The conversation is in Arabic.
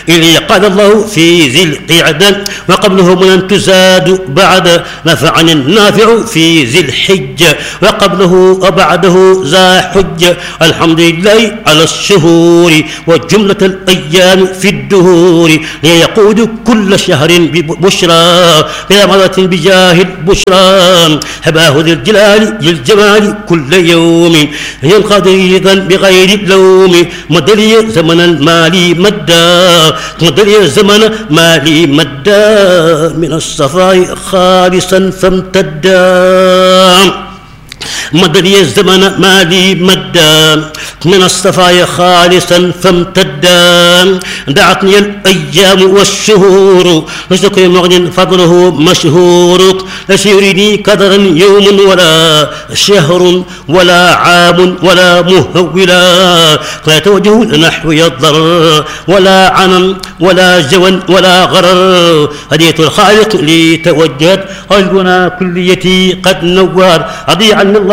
إلي قال الله في ذي القعدة وقبله من تزاد بعد نفعني النافع في ذي الحجة وقبله وبعده ذا حجة الحمد لله على الشهور وجملة الأيام في الدهور ليقود كل شهر ببشرى بلا مرة بجاه البشرى هباه ذي الجلال ذي الجمال كل يوم ينقضي بغير لوم مدري زمن المالي مدى مدري زمن مالي مدى من الصفاء خالصا فامتدى مدري الزمن مالي مدى من الصفايا خالصا فامتدا دعتني الأيام والشهور لشكر مغن فضله مشهور ليس يريني قدرا يوم ولا شهر ولا عام ولا مهولا لا توجه نحو الضرر ولا عنم ولا جوى ولا غرر هدية الخالق لي توجهت قلبنا كليتي قد نور رضي عن الله